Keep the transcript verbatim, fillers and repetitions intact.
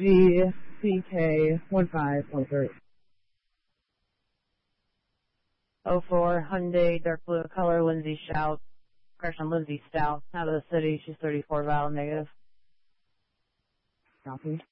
G C K one five one three. oh four Hyundai dark blue color, Lindsay Stout. Crash on Lindsay Stout out of the city. She's thirty-four valid negative. Copy.